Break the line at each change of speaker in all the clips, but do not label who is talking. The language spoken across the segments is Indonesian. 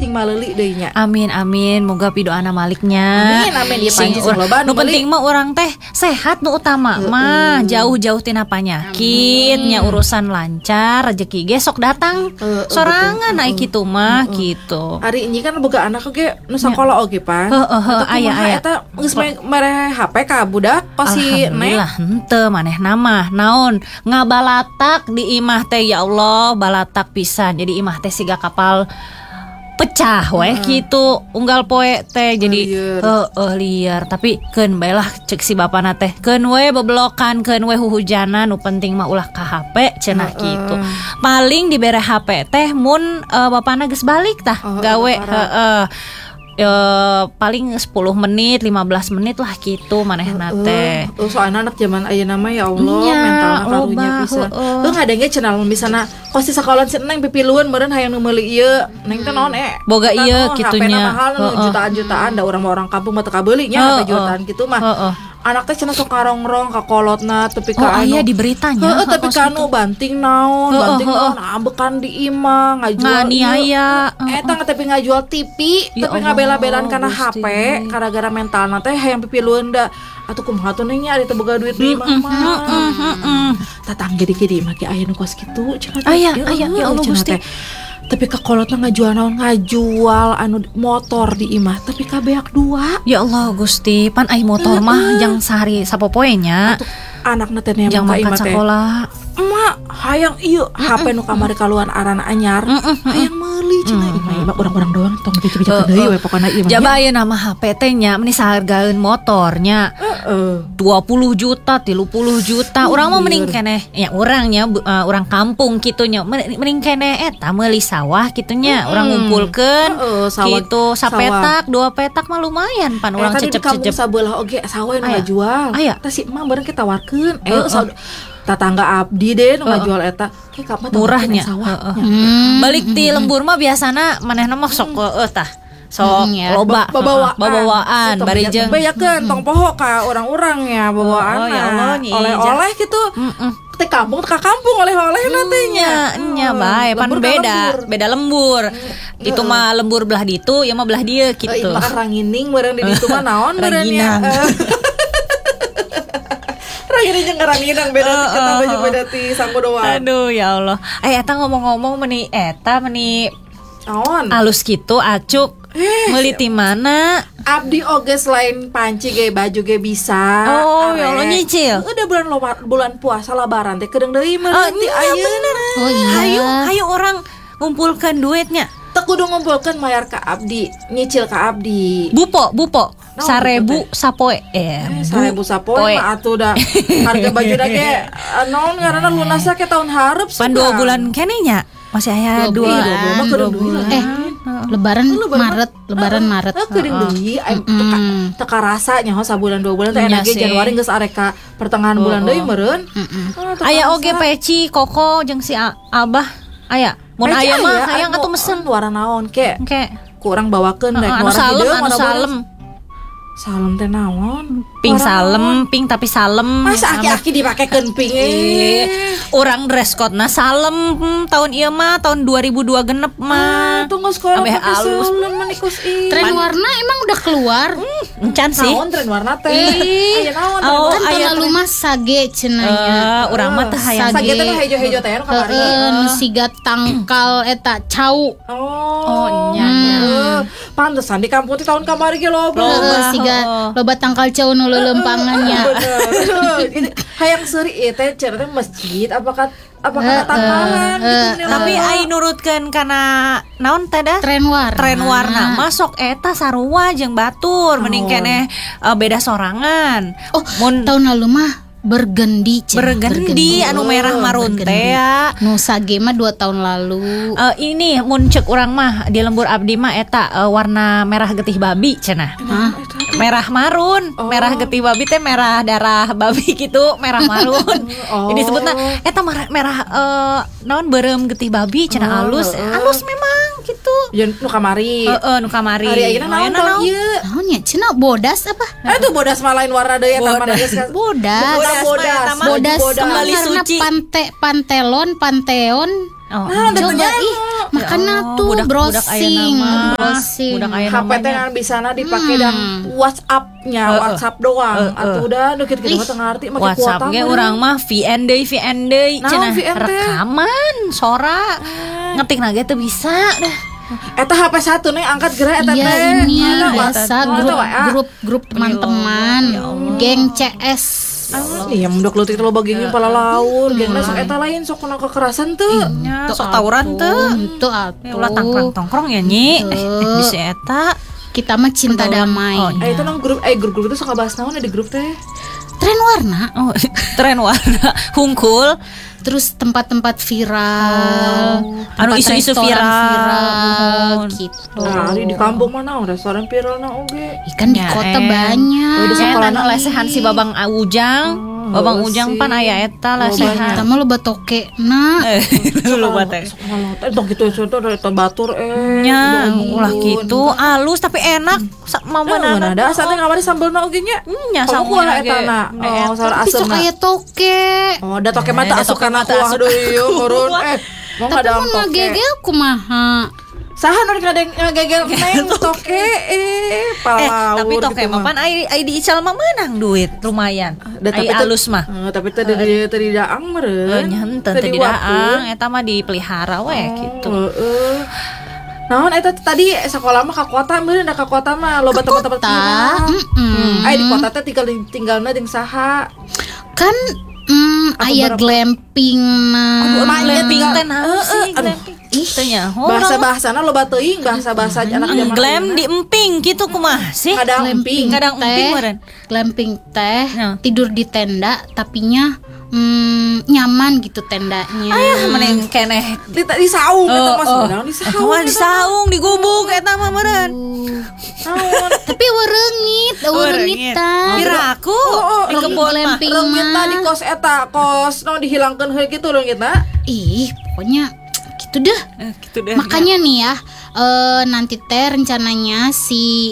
cing maleli deui nya.
Amin moga pidoana maliknya.
Amin ieu panci sing loba
nu penting mah urang teh sehat nu utama mah jauh-jauh tina panyakit nya urusan lancar rezeki ge sok datang sorangan ai kitu mah kitu.
Ari ini kan boga anak oge nu sakola oge pan.
Aya
eta geus mere HP ka budak pasti
alhamdulillah henteu manehna mah naon ngabalatak di imah teh ya Allah balatak pisan jadi imah teh siga kapal pecah weh gitu unggal poe teh jadi liar tapi keun bae lah cek si bapana teh keun we beblokan keun we huhujanan nu penting mah ulah ka HP cenah gitu paling dibere HP teh mun bapana geus balik tah gawe paling 10 menit 15 menit lah gitu manehna teh.
Soalnya anak zaman ayeuna mah ya Allah mentalna karunya pisan. Teu ngadenge cenah misalna kos di sakola si Neng pipilueun meureun hayang nu meuli ieu. Neng teh naon
boga ieu kitunya.
HP mahal jutaan-jutaan da urang-urang kampung mah teu kabeuli nya HP jutaan kitu mah. Anak teh cenah sok karongrong ka kolotna tepi ka anu.
Iya di beritanya.
Tapi ka anu banting naon ambekan di imah ngajual.
Nganiaya.
Eta tapi ngajual TV, tapi ngabela-belaan kana HP gara-gara mentalna teh hayang pipilueun da. Atuh kumaha tuh nya ari teu boga duit di imah mah. Tatangga di mah ge aya nu kos kitu cenah.
Aya ya Allah Gusti.
Tapi kakolotna ngajual anu motor di imah tapi kabeak 2.
Ya Allah Gusti pan ai motor mah jang sehari sapopoe nya
anakna teh nemang ka imah teh emak hayang ieu HP nu kamari kaluan arana anyar hayang meuli cenah imah urang-urang doang tong bijak-bijak deui we pokona ieu mah
jaba ayeuna mah HP teh nya meni sahargaeun motornya 20 juta 30 juta urang mah mending keneh ya urangnya urang kampung kitu nya mending keneh eta meuli sawah kitu nya urang ngumpulkeun kitu sapetak 2 petak mah lumayan pan urang cecep-cecep
sabelah oge sawah nu ngajual tah si emang bareng kita tawarkeun tetangga abdi deh nu ngajual eta kapan
murahnya balik ti lembur mah biasana manehna mah sok tah sok loba babawaan bari jeung
bejakeun tong poho ka urang-urang ya bawaan
ya Allah
oleh-oleh kitu teh kampung ka kampung oleh-oleh nantinya
nya bae pan beda lembur itu mah lembur belah ditu ya mah belah dieu kitu
makan rangining bareng di ditu mah naon beureunya ini jeung ngaranginang beda ti kita baju beda ti sanggodoan.
Aduh ya Allah. Eta ngomong-ngomong meni naon? Alus kitu acuk. Meuli ti mana?
Abdi oge selain panci ge baju ge bisa.
Oh ya Allah nyicil.
Udah bulan puasa lebaran teh kedeung deui mah ti ayeuna.
Oh iya. Hayu orang ngumpulkeun duitnya.
Teu kudu ngumpulkeun mayar ka abdi, nyicil ka abdi.
Bupo 1000 sapoe.
1000 sapoe mah atuh da. Harga baju da ge naon ngaranna lunasna ke tahun hareup
pan 2 bulan keneh nya. Masih aya 2
bulan.
Lebaran Maret.
Kedeung deui teu karasa nya sabulan 2 bulan teh enak ge Januari geus areka pertengahan bulan deui meureun.
Aya oge peci koko jeung si Abah aya. Mun aya mah hayang atuh mesen
warna naon ke kurang bawakeun rek
warna salem.
Salem teh naon?
Pink salem, pink tapi salem.
Masa aki-aki dipakekeun pink
Urang dress code-na salem tahun ieu mah tahun 2002 genep mah.
Tunggu sekolah pake salem manikus
tren warna emang udah keluar.
Encan sih.
Naon tren warna teh? Aya naon?
Kan lalu mah sage cenanya.
Urang mah teh hayang
sage teh hejo-hejo teh kamari.
Nu siga tangkal eta cau.
Oh nya. Pantesan di kampung teh tahun kamari ge loba.
Loba tangkal cau nu lelempangannya.
Bener. Hayang seuri ieu teh cenah teh masjid apakah tangkalan gitu.
Tapi ai nurutkeun kana naon teh dah?
Tren warna.
Masuk eta sarua jeung batur mending keneh beda sorangan.
Mun tahun lalu mah bergendi
anu merah marun teh ya.
Nu sage mah 2 tahun lalu.
Ini mun ceuk urang mah di lembur abdi mah eta warna merah getih babi cenah. Merah marun, merah getih babi teh merah darah babi gitu, merah marun. Jadi disebutna eta merah naon beureum getih babi cenah alus memang gitu.
Ya nu kamari.
Nu kamari.
Ari ayeuna naon ieu?
Naon nya cenah bodas apa?
Itu bodas mah lain warna deui eta mah geus
bodas kembali
suci.
Panteon
Oh.
Nah,
Coba
datanya
ih, makanya
Ya Allah,
tuh
budak-budak aya
browsing,
nama.
browsing.
Budak aya
HP teh
namanya.
kan bisa dipakai dan WhatsApp-nya, WhatsApp doang. Atuh udah deket kita mah teu ngarti make
WhatsApp
kuota
ge
mah.
urang mah VN deui
Naon
cenah
VN teh?
rekaman sora ngetik na ge teu bisa dah.
Eta HP 1 nih angkat gerak eta teh.
Iya ini
Mana,
biasa
Wak?
grup
Mana, Wak?
grup teman-teman, geng CS.
Iya mendok leutik teh loba gengnya pala laur, gengna sok eta lain sok kena kekerasan teu.
Nya sok tawuran teu.
Itu
Ya ulah tongkrong-tongkrong ya nyi. Bisa eta.
Kita mah cinta damai.
Oh,
Itu nang grup grup itu suka bahas naon di grup teh.
Tren warna,
Oh, tren warna hungkul.
terus tempat-tempat viral,
Anu
tempat
isu-isu
restoran
viral.
gitu.
Nah, di kampung mana restoran viral na oge.
Ikan di
Ya,
kota
Udah
banyak.
sekolah lesehan si Babang Ujang. Babang Ujang pan aya eta lesehan.
Kita mah loba toke na.
Lu bate.
Tong gitu eta batur
Nya ulah gitu alus tapi enak mama
Mana ada asal teh kamari sambalna oge nya.
nya
Kamu
sama
kuah eta na. Oh, saur
Tapi sok
asemna.
aya toke.
Oh, da toke mah teu asukan
da toke
kuah
mah teu
deui yeuh meureun mau
Tapi
ngadang
mun
toke.
ngagegel kumaha?
Saha nu ngadeng ngagegel neng toke pala
tapi
laur
toke
gitu
mah pan ai di ical mah menang duit lumayan.
Da,
Ai
teu-
alus mah.
Tapi teu di daang meureun.
Nya henteu teu didaang eta mah dipelihara we gitu.
Heeh. Naon eta tadi sekolah mah ka kota meureun da ka kota mah loba tempat-tempat
Kota,
viral. Ai di kota teh tinggalna jeung saha?
kan aya glamping na.
Glamping teh naon sih
aduh.
glamping? Ih, teu nya.
Bahasa-bahasana loba teuing bahasa-bahasa anak zaman
Glam di emping gitu kumaha sih?
kadang emping.
Kadang emping meureun.
Glamping teh
Ya.
tidur di tenda tapinya nyaman gitu tendanya.
Aya mending keneh.
Di saung eta mah sebenarnya di
Eta
saung.
mah di saung, di gubuk eta mah meureun.
Naon?
Tapi wereungit, wereungitan.
Piraku di
Di
kebon mah.
glamping
Reungitna
mah.
di kos eta, kos naon dihilangkeun heul kitu reungitna.
Ih, pokoknya gitu dah.
Gitu deh.
Makanya nih ya, nanti teh rencananya si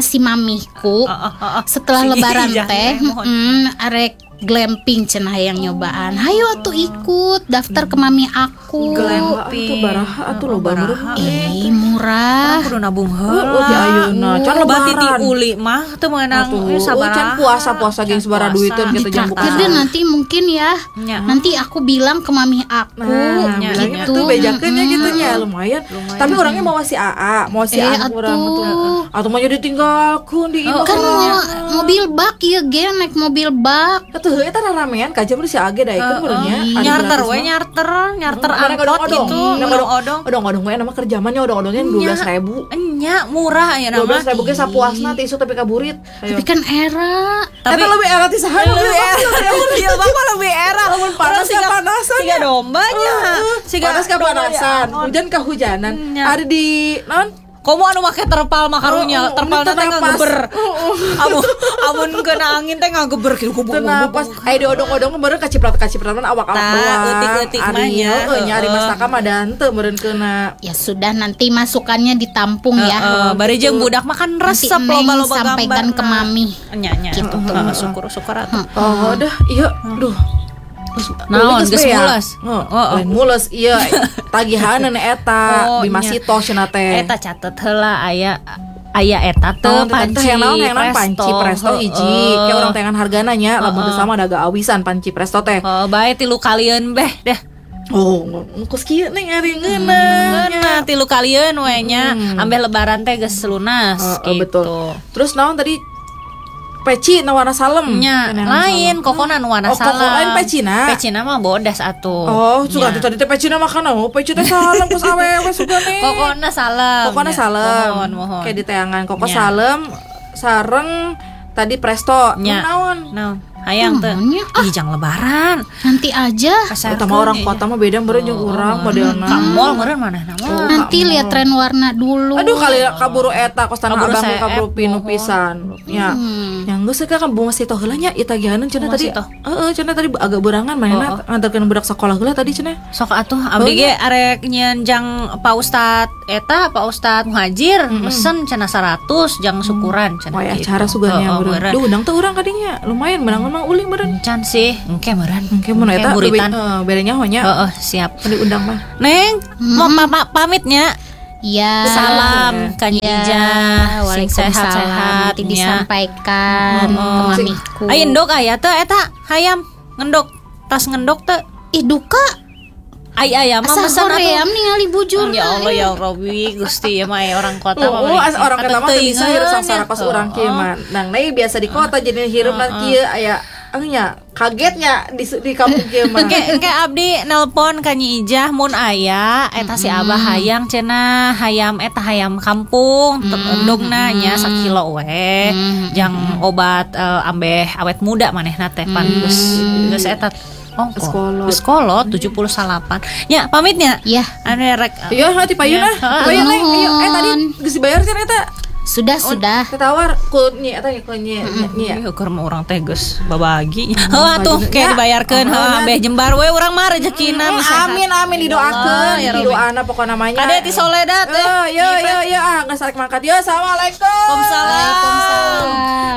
mamiku setelah
Si
lebaran
Ijah,
teh
mohon.
arek glamping cenah yang nyobaan. Hayo atuh ikut daftar ke mami aku.
Atuh baraha atuh loba meureun.
Murah.
Kudu nabung
Oh,
heula.
di ayeuna can
Loba titi
lebaran.
uli mah teu meunang
Atuh,
sabaraha.
can puasa geng sabaraha duiteun kita jam buka.
Ditraktir deh nanti mungkin ya.
Nya.
Nanti aku bilang ke mami aku
Nah,
nya,
bilangnya
gitu.
tuh bejakeun ya gitu nya lumayan. Tapi orangnya mau si AA, mau si A urang
atuh.
tuh. Atau mau jadi tinggalkeun di imah
Kan mobil bak ya gen naik mobil bak.
Atuh eta ramean ka jam si Age daekeun meureunnya.
Nyarter we nyarter angkot gitu.
Odong-odong we nama kerjamannya odong-odongnya 12.000.
Nya murah ya nama.
12.000 ge sapuasna tisu tapi kaburit.
Tapi kan era.
Tapi lebih erat ti saha
lebih era bapak lebih era
Lamun panas ka panasan.
siga dombanya
Panas ka panasan, hujan ka hujanan. Ada di non
komo anu make terpal makarunya terpal teh ngageber amun kena angin teh ngageber kieu kubuk
napas aya di odong-odong meureun kaciprat man awak-awak doang.
eutik-eutik mah nya.
Nyari mastaka mah dan teu meureun keuna.
Ya sudah nanti masukannya ditampung ya.
bari jeung budak makan
Nanti
resep
Neng
loba-loba
sampaikan ke mami.
nya
Gitu tuh.
syukur atuh
Oh, dah iya. Duh.
naon geus mules
Lain mules iya tagihanan eta
Oh,
Bimasito cenah teh.
eta catet heula aya eta
Naon
teh panci
yang naon panci presto hiji kayak orang tengan hargana nya lamun teu sama daga awisan panci presto teh.
bae 3 kalieun beh deh.
Oh, ngkos kieu ning ari ngeunah.
Bener, 3 kalieun we nya ambe lebaran teh geus lunas gitu.
Betul. Terus naon tadi peci na warna salem.
Nya, lain kokona nu warna
koko
salam.
lain pecina.
Pecina mah bodas atuh.
Oh, suka tadi teh pecina makan peci teh salem kos awewe sugane.
Kokona salam.
Kokona
Nya,
salem.
Mohon.
Kayak di teangan koko
Nya.
salem sareng tadi presto.
Nya.
Naon?
Naon? Hayang teh.
Naonnya?
Ih, jang lebaran.
Nanti aja.
Eta mah orang kota mah beda meureun jeung urang modelna.
Ka mall meureun mana nama?
Nanti lihat tren warna dulu.
Aduh kali kaburu eta kos tanah
Kaburu
abang
CF,
kaburu pinu pisan. Ya. Yang geus kan Bu masih toh heula nya ieu tagihaneun cenah
Bu
tadi.
masih toh.
Heeh, cenah tadi agak berangan manehna nganterkeun budak sekolah heula tadi cenah.
Sok atuh abdi ge arek nyenjang Pak Ustad eta Pak Ustad Muhajir mesen cenah 100 jang syukuran cenah.
Wah, acara suganya
meureun.
beureun. Duh, undang teh urang kadinya. Lumayan menang mah uling beureun.
Encan sih, engke meureun.
Engke mun eta
buritan.
bedanya nya.
Heeh, siap.
Diundang mah.
Neng, mau pamitnya.
Ya.
Salam Kanyi Ijah. Sing
Waalaikumsalam.
sehat-sehat
Nanti
nya.
disampaikan ke mamiku.
Ayo endok aya teh eta hayam ngendok tas ngendok teh.
Ih duka.
Ai ayam mah
Asa
pesan
hoream ningali bujur.
Ya Allah ya Rabbi Gusti ya mah aya orang kota mah.
Orang kata mah teu bisa hirup sangsara kos urang kieu mah. Nang deui biasa di kota jadi hirup kieu aya nya kagetnya di kampung kieu mah.
Engke abdi nelpon ka Nyi Ijah mun aya eta si Abah hayang cenah hayam eta hayam kampung endogna nya sakilo we. Jang obat ambeh awet muda manehna teh pan geus eta Eskolot 78. Ya, pamitnya.
Ya.
Anu rek.
Iya, ti payuna. Payun Neng. Tadi geus dibayar can eta.
Sudah.
Ketawar ku nyi eta ku nyi ya.
Ukur mah urang teh geus babagi. Heuh atuh ke dibayarkeun heuh beh jembar we urang mah rezekina bisa.
Amin didoakeun. Di doana pokona namanya.
Kade ti Soledad teh.
Yo geus arek mangkat. Yo, assalamualaikum.
Waalaikumsalam.